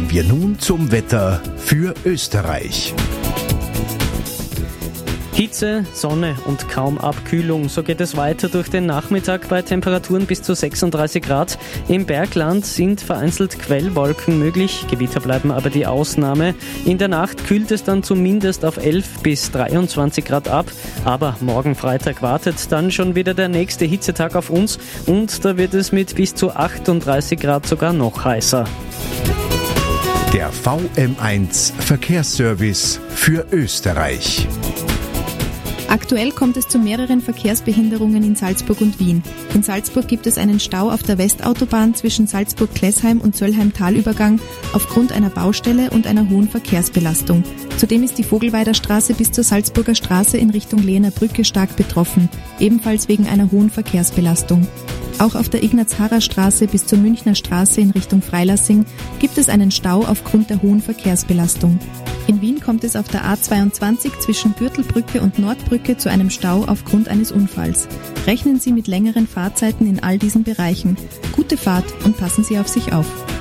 Kommen wir nun zum Wetter für Österreich. Hitze, Sonne und kaum Abkühlung. So geht es weiter durch den Nachmittag bei Temperaturen bis zu 36 Grad. Im Bergland sind vereinzelt Quellwolken möglich. Gewitter bleiben aber die Ausnahme. In der Nacht kühlt es dann zumindest auf 11 bis 23 Grad ab. Aber morgen Freitag wartet dann schon wieder der nächste Hitzetag auf uns. Und da wird es mit bis zu 38 Grad sogar noch heißer. Der VM1 Verkehrsservice für Österreich. Aktuell kommt es zu mehreren Verkehrsbehinderungen in Salzburg und Wien. In Salzburg gibt es einen Stau auf der Westautobahn zwischen Salzburg-Klessheim und Söllheim-Talübergang aufgrund einer Baustelle und einer hohen Verkehrsbelastung. Zudem ist die Vogelweider Straße bis zur Salzburger Straße in Richtung Lehner Brücke stark betroffen, ebenfalls wegen einer hohen Verkehrsbelastung. Auch auf der Ignaz-Harrer-Straße bis zur Münchner Straße in Richtung Freilassing gibt es einen Stau aufgrund der hohen Verkehrsbelastung. In Wien kommt es auf der A22 zwischen Gürtelbrücke und Nordbrücke zu einem Stau aufgrund eines Unfalls. Rechnen Sie mit längeren Fahrzeiten in all diesen Bereichen. Gute Fahrt und passen Sie auf sich auf.